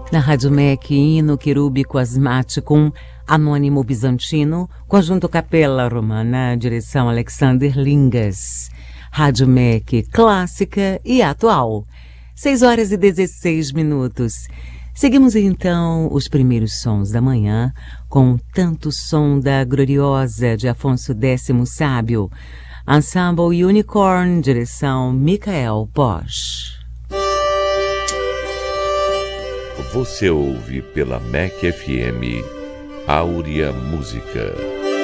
Na Rádio MEC, hino querúbico asmático, Anônimo Bizantino, conjunto Capela Romana, direção Alexander Lingas. Rádio MEC, clássica e atual. 6h16. Seguimos então os primeiros sons da manhã, com Tanto Som da Gloriosa, de Afonso X Sábio. Ensemble Unicorn, direção Michael Bosch. Você ouve pela MEC FM Áurea Música.